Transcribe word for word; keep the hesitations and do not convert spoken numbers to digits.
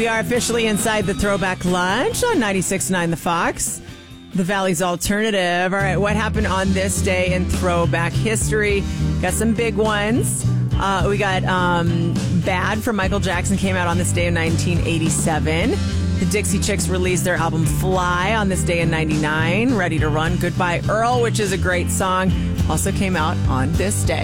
We are officially inside the Throwback Lunch on ninety-six point nine The Fox, the Valley's alternative. All right, what happened on this day in throwback history? Got some big ones. Uh, we got um, Bad from Michael Jackson came out on this day in nineteen eighty-seven. The Dixie Chicks released their album Fly on this day in ninety-nine. Ready to Run, Goodbye Earl, which is a great song, also came out on this day.